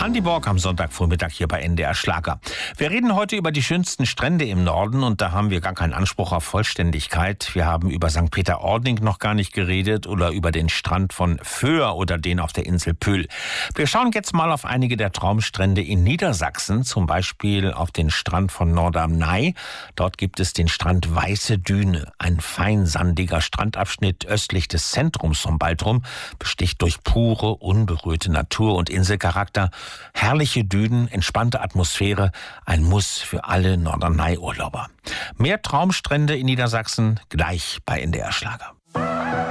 Andi Borg am Sonntagvormittag hier bei NDR Schlager. Wir reden heute über die schönsten Strände im Norden und da haben wir gar keinen Anspruch auf Vollständigkeit. Wir haben über St. Peter-Ording noch gar nicht geredet oder über den Strand von Föhr oder den auf der Insel Pöhl. Wir schauen jetzt mal auf einige der Traumstrände in Niedersachsen, zum Beispiel auf den Strand von Norderney. Dort gibt es den Strand Weiße Düne, ein feinsandiger Strandabschnitt östlich des Zentrums von Baltrum, besticht durch pure, unberührte Natur und Inselcharakter. Herrliche Dünen, entspannte Atmosphäre, ein Muss für alle Norderney-Urlauber. Mehr Traumstrände in Niedersachsen gleich bei NDR Schlager.